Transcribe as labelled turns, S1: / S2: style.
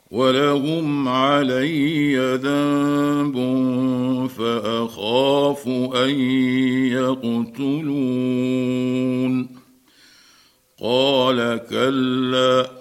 S1: ولهم علي ذنب فأخاف أن يقتلون. قال كلا